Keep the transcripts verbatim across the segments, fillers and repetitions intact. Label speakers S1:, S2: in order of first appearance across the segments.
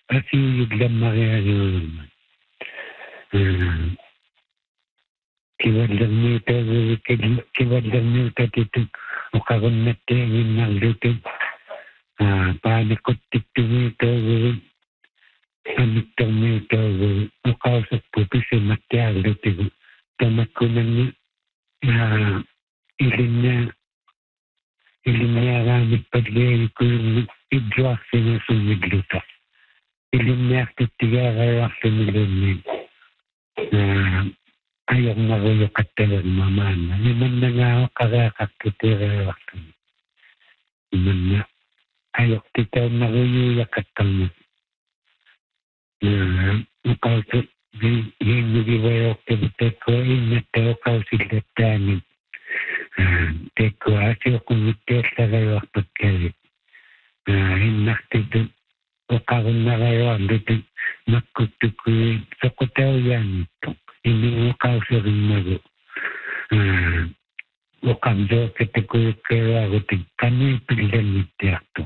S1: asiyig lang mariayon. Kiwalang nito, kiwalang nito dito, o karon na tingin ng dito. Panikot dito nito, panikot nito, o kausap po si Matiyal dito. Tamat ko nang ilin niya, ilin niya ramit paglayari ko yung idwak sinusunod luta. Ilin niya titigara sinulun niya. Ayaw na rin yung katilang mamana. Naman na nga ako karakakitira ako. Naman na. Ayaw titaw na rin yung katilang. Makausap, hindi ba ako teko, inataw ka sila tanin. Teko, asyo kung ito sa kayo ako pagkalit. Hinakti o karoon na kayo ang dito makutukuin. So kutaw yan ito. Hindi mo kausa rin mago. O kamdo katikuyo kaya ako tig kami pilihan nito ako.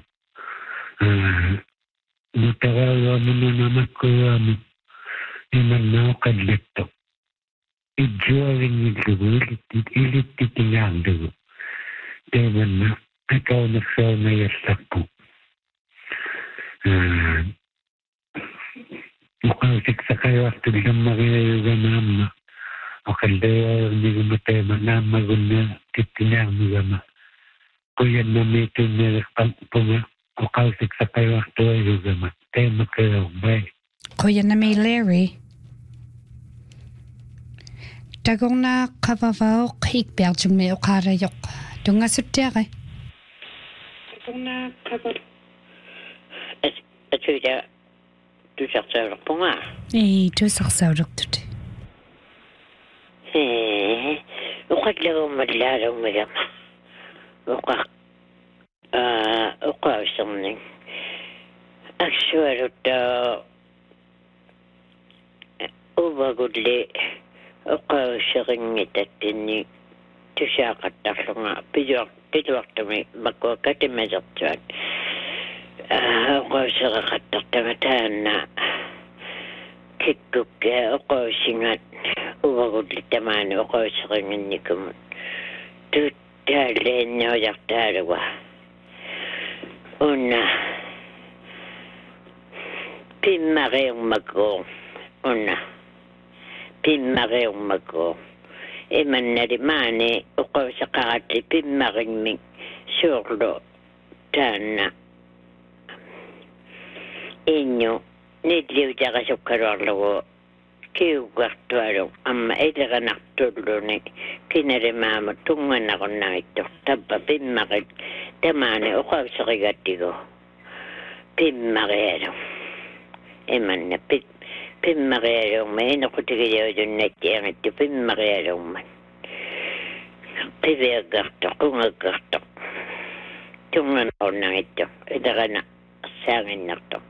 S1: Mutarawa mo na naman kuya mo. Iman na ako kadlito. Idyo rin yung dugo. Ilit titingang dugo. Diyan na. Ikaw nagsaw na yasak po. Mukhang siksa kayo at tulang mariayuga naman. O kaldayo hindi ko matema na magun na titinang mga ma. Kuya na may tunyag punga. O kal siksa kayo at tulayuga ma. Tema kayo, bye.
S2: Kuya na may Larry. Dagong na kavavaw kik Belgium may ukarayok. Dunga sutyare. Dagong na kavavaw.
S3: At suya. Du saksaurok po nga.
S2: Eh, du saksaurok tuti.
S3: Eh, ukad lang madlaraw magama. Ukak, ah, ukaw something. Aksuarot daw, ubagudli, ukaw siya ringitat din tu siya kataklo nga. Piduak, piduak tumi, magwagati medoktuan. Ako sa kakatatangataan na kikuk ako singat uwagod litaman ako sa kanyang nikamon. Tutalen niyo yaktarawa. Una, pimake yung magong. Una, pimake yung magong. Iman na rimani ako sa kakati pimaking ming surlo tana. Inyo, nidliw dyan ka sa kararlawo, kiugartuaro, amma edera naktulo ni kinarimama tungan ako na ito, taba pimakit, tamane o kaw sa kigatigo, pimakero, eman na pit, pimakero, may nakutigil yun na tiyang ito, pimakero man, pibiagarto, kung agarto, tungan ako na ito, edera na, sangin na ito.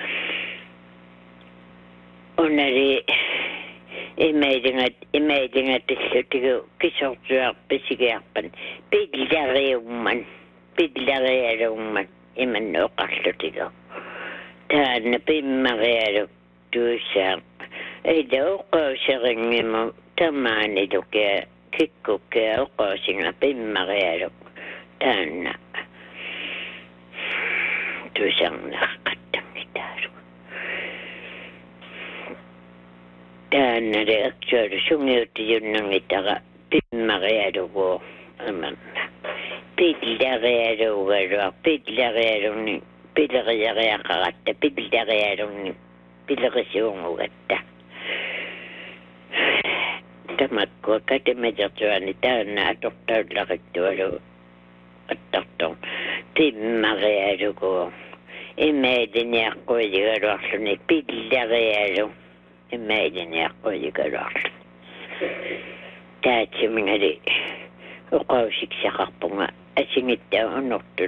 S3: Onari imagine at imagine at tigo kisoktuak pisigapan pidlare man pidlare man iman no kasto tigo tan pimare tu sa e do ko sering mo tamani do ke kikko ke ko singa pimare tan tu sang nakatang itaro. Dan ada aktor sungai tiun nang itaga pimakaya ko aman pidlare do garo pidlare ni pidlare kagata pidlare ni pidlare siung ugatta tamat ko kate medatuan ita na doktor lakatoro atong pimakaya ko imagine ako garo ni pidlare imagine ako garo Dati mga di, ukaw siksak po nga, at singit daw anokton.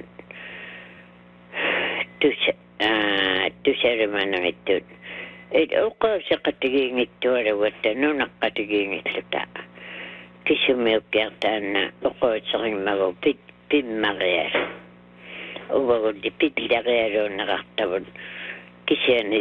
S3: Tu sa raman ng ito. At ukaw sa katiging ito, arawata, no nakatiging ito ta. Kisumiyopyakta na, ukaw sa kong magupit, pimakayar. Uwagod di pitlakayaro nakaktabon. Kisyan